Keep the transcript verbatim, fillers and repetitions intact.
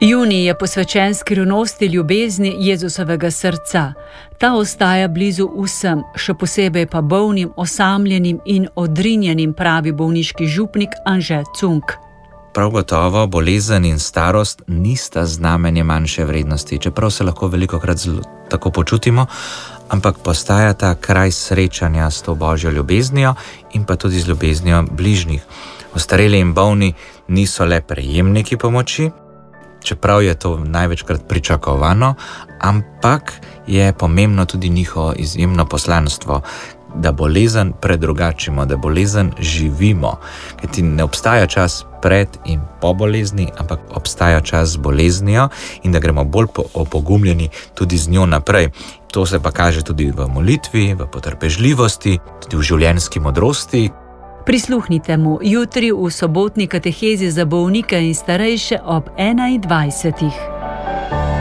Junij je posvečen skrivnosti ljubezni Jezusovega srca. Ta ostaja blizu vsem, še posebej pa bolnim, osamljenim in odrinjenim, pravi bolniški župnik Anže Cunk. Prav gotovo bolezen in starost nista znamenje manjše vrednosti, čeprav se lahko velikokrat zelo tako počutimo, ampak postajata kraj srečanja s to božjo ljubeznijo in pa tudi z ljubeznijo bližnjih. Ostareli in bolni niso le prejemniki pomoči, čeprav je to največkrat pričakovano, ampak je pomembno tudi njihovo izjemno poslanstvo, da bolezen predrugačimo, da bolezen živimo. Kajti ne obstaja čas pred in po bolezni, ampak obstaja čas z boleznijo in da gremo bolj opogumljeni tudi z njo naprej. To se pa kaže tudi v molitvi, v potrpežljivosti, tudi v življenjski modrosti. Prisluhnite mu jutri v sobotni katehezi za bolnike in starejše ob enaindvajsetih.